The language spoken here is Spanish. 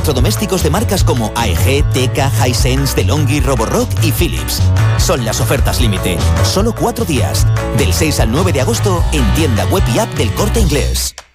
electrodomésticos de marcas como AEG, Teka, Hisense, DeLonghi, Roborock y Philips. Son las ofertas límite. Solo 4 días. Del 6 al 9 de agosto en tienda web y app del Corte Inglés.